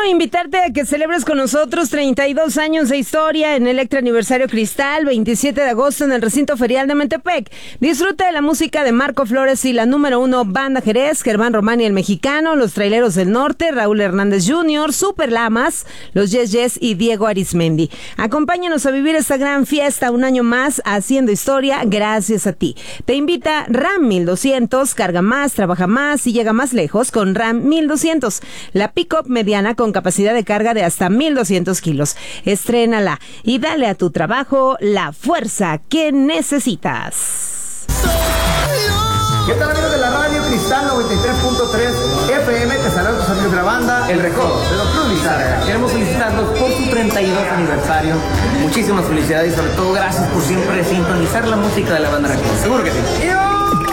invitarte a que celebres con nosotros 32 años de historia en Electra Aniversario Cristal, 27 de agosto en el recinto ferial de Metepec. Disfruta de la música de Marco Flores y la número 1 Banda Jerez, Germán Romani el Mexicano, Los Traileros del Norte, Raúl Hernández Jr., Super Lamas, Los Yes Yes y Diego Arismendi. Acompáñanos a vivir esta gran fiesta un año más haciendo historia gracias a ti. Te invita RAM 1200, carga más, trabaja más y llega más lejos con RAM 1200. La pick-up mediana con capacidad de carga de hasta 1200 kilos. Estrénala y dale a tu trabajo la fuerza que necesitas. ¿Qué tal, amigos de la radio Cristal 93.3 FM? Te saluda tus amigos de la banda El Recodo de Don Cruz Lizárraga. Queremos felicitarlos por su 32 aniversario. Muchísimas felicidades y sobre todo gracias por siempre sintonizar la música de la banda Recodo. Seguro que sí.